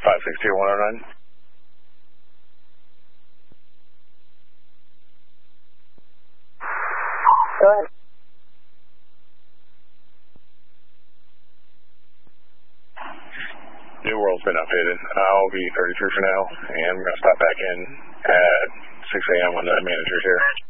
562-109. Go ahead. New World's been updated. I'll be 33 for now, and we're going to stop back in at 6 a.m. when the manager's here.